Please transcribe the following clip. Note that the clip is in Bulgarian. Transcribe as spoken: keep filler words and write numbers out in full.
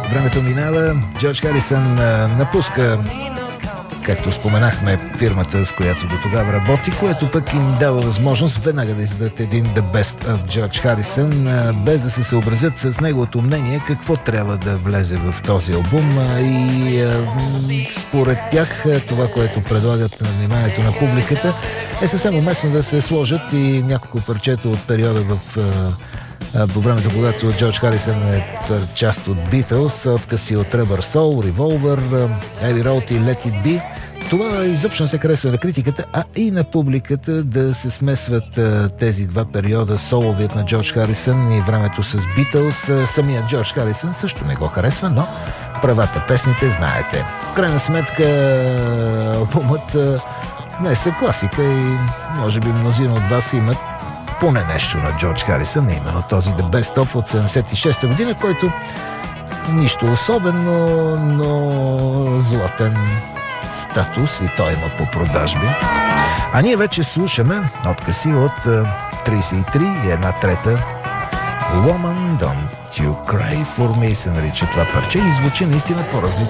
Времето минава. Джордж Харисън напуска, както споменахме, фирмата, с която до тогава работи, което пък им дава възможност веднага да издадат един The Best of George Harrison, без да се съобразят с неговото мнение какво трябва да влезе в този албум. И според тях това, което предлагат на вниманието на публиката, е съвсем уместно да се сложат и няколко парчета от периода в по времето, когато Джордж Харисън е част от Beatles, откъси от Rubber Soul, Revolver, Abbey Road и Let It Be. Това изобщо не се харесва на критиката, а и на публиката да се смесват а, тези два периода, соловият на Джордж Харисън и времето с Beatles. Самият Джордж Харисън също не го харесва, но правата, песните знаете. В крайна сметка албумът а, не са класика и може би мнозина от вас имат поне нещо на Джордж Харисън, именно този The Best Of от седемдесет и шеста година, който нищо особено, но златен статус и той има по продажби. А ние вече слушаме откъси от трийсет и три и една трета. Woman, Don't You Cry For Me се нарича това парче и звучи наистина по-различно